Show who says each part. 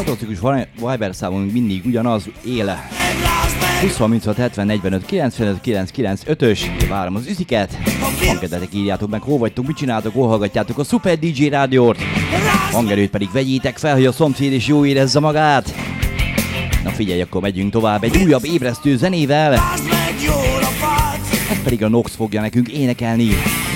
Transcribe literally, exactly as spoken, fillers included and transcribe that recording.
Speaker 1: fantasztikus Viber számunk mindig ugyanaz, él. húsz harminchat hetven negyvenöt kilencvenöt kilencszázkilencvenötös, várom az üsziket. Van kedvetek, írjátok meg, hol vagytok, mit csináltok, hol hallgatjátok a Super dé dzsé rádiót. Hangerőt pedig vegyétek fel, hogy a szomszéd is jó érezze magát. Na figyelj, akkor megyünk tovább egy újabb ébresztő zenével. Ez pedig a Nox fogja nekünk énekelni.